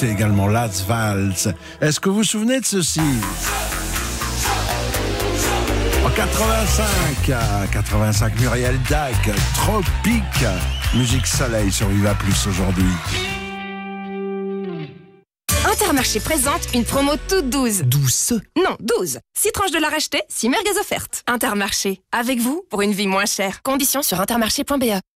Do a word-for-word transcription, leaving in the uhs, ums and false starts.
C'était également Laz Vals. Est-ce que vous vous souvenez de ceci? En quatre-vingt-cinq, quatre-vingt-cinq, Muriel Dac, Tropique, musique soleil sur Viva Plus aujourd'hui. Intermarché présente une promo toute douze. Douce? Non, douze. six tranches de la racheter, six merguez offertes. Intermarché, avec vous pour une vie moins chère. Conditions sur intermarché point b e.